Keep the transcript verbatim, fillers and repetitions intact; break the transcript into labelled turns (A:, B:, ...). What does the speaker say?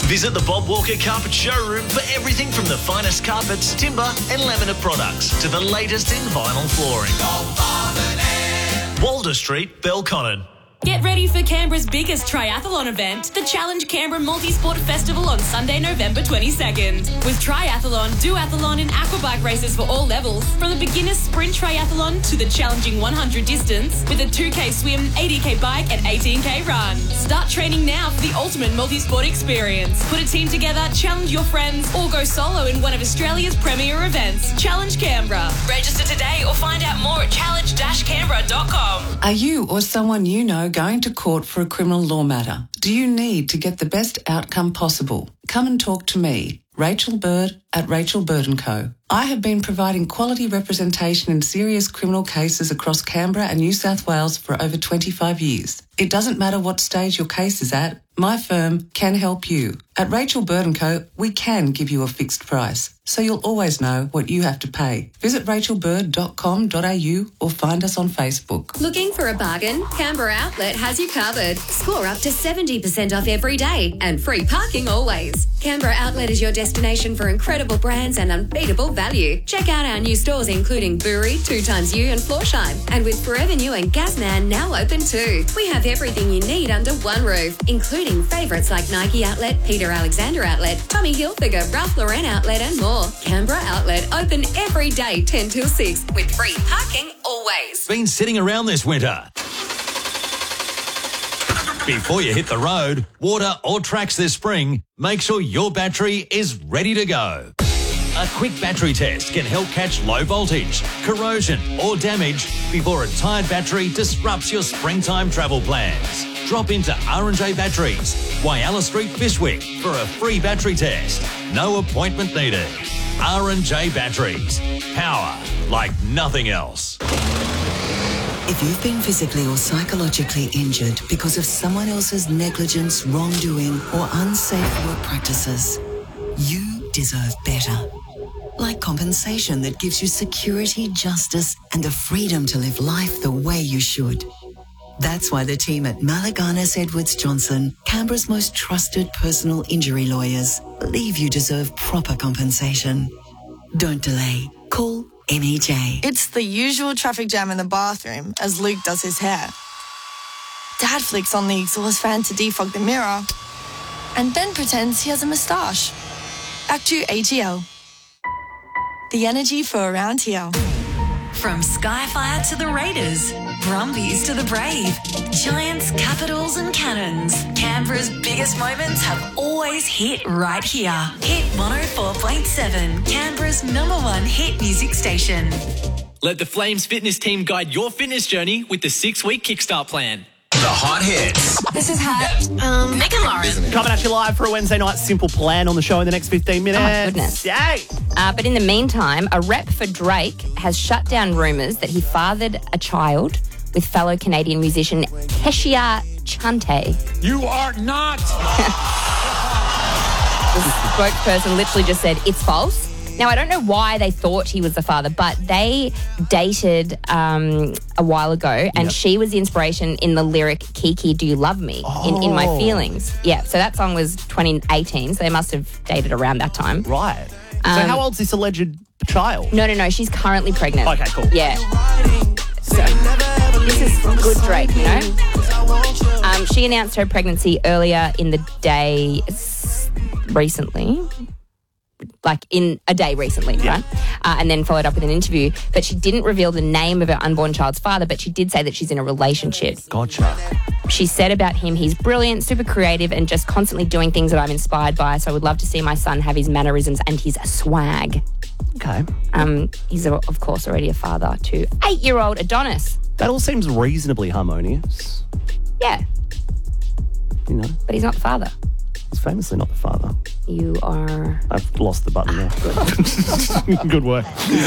A: Visit the Bob Walker Carpet Showroom for everything from the finest carpets, timber and laminate products to the latest in vinyl flooring. Walder Street, Belconnen.
B: Get ready for Canberra's biggest triathlon event, the Challenge Canberra Multisport Festival on Sunday, November twenty-second. With triathlon, duathlon and aquabike races for all levels, from the beginner's sprint triathlon to the challenging one hundred distance, with a two K swim, eighty K bike and eighteen K run. Start training now for the ultimate multisport experience. Put a team together, challenge your friends, or go solo in one of Australia's premier events. Challenge Canberra. Register today or find out more at challenge dash canberra dot com.
C: Are you or someone you know going to court for a criminal law matter? Do you need to get the best outcome possible? Come and talk to me, Rachel Bird at Rachel Bird and Co. I have been providing quality representation in serious criminal cases across Canberra and New South Wales for over twenty-five years. It doesn't matter what stage your case is at, my firm can help you. At Rachel Bird and Co, we can give you a fixed price, so you'll always know what you have to pay. Visit rachel bird dot com dot a u or find us on Facebook.
D: Looking for a bargain? Canberra Outlet has you covered. Score up to seventy percent off every day and free parking always. Canberra Outlet is your destination for incredible brands and unbeatable value. Check out our new stores including Buri, Two Times You and Floorshine. And with Forever New and Gasman now open too. We have everything you need under one roof, including favourites like Nike Outlet, Peter Alexander Outlet, Tommy Hilfiger, Ralph Lauren Outlet and more. Canberra Outlet open every day ten till six with free parking always.
A: Been sitting around this winter? Before you hit the road, water or tracks this spring, make sure your battery is ready to go. A quick battery test can help catch low voltage, corrosion or damage before a tired battery disrupts your springtime travel plans. Drop into R and J Batteries, Whyalla Street, Bishwick for a free battery test. No appointment needed. R and J Batteries. Power like nothing else.
E: If you've been physically or psychologically injured because of someone else's negligence, wrongdoing or unsafe work practices, you deserve better. Like compensation that gives you security, justice and the freedom to live life the way you should. That's why the team at Malaganas Edwards Johnson, Canberra's most trusted personal injury lawyers, believe you deserve proper compensation. Don't delay. Call M E J.
F: It's the usual traffic jam in the bathroom as Luke does his hair. Dad flicks on the exhaust fan to defog the mirror and Ben pretends he has a moustache. Back to A G L. The energy for around here.
G: From Skyfire to the Raiders, Brumbies to the Brave, Giants, Capitals and Cannons, Canberra's biggest moments have always hit right here. Hit one oh four point seven, Canberra's number one hit music station.
H: Let the Flames fitness team guide your fitness journey with the six-week Kickstart plan.
A: The hot hits.
D: This is hot. Um,
G: Megan Lauren.
I: Coming at you live for a Wednesday night simple plan on the show in the next fifteen minutes.
J: Oh, my goodness.
I: Yay!
J: Uh, but in the meantime, a rep for Drake has shut down rumours that he fathered a child with fellow Canadian musician Keshia Chante.
K: You are not!
J: The spokesperson literally just said, it's false. Now, I don't know why they thought he was the father, but they dated um, a while ago, and yep. she was the inspiration in the lyric Kiki, Do You Love Me? Oh. In, in My Feelings. Yeah, so that song was twenty eighteen, so they must have dated around that time.
I: Right.
J: Um,
I: so how old's this alleged child?
J: No, no, no, she's currently pregnant.
I: Okay, cool.
J: Yeah. So this is good Drake, you know? Um, she announced her pregnancy earlier in the day s- recently. Like in a day recently, yeah. right? Uh, and then followed up with an interview. But she didn't reveal the name of her unborn child's father, but she did say that she's in a relationship.
I: Gotcha.
J: She said about him, he's brilliant, super creative, and just constantly doing things that I'm inspired by. So I would love to see my son have his mannerisms and his swag.
I: Okay.
J: Um, he's, of course, already a father to eight-year-old Adonis.
I: That all seems reasonably harmonious.
J: Yeah.
I: You know.
J: But he's not the father.
I: He's famously not the father.
J: You are...
I: I've lost the button now. Good. Good work.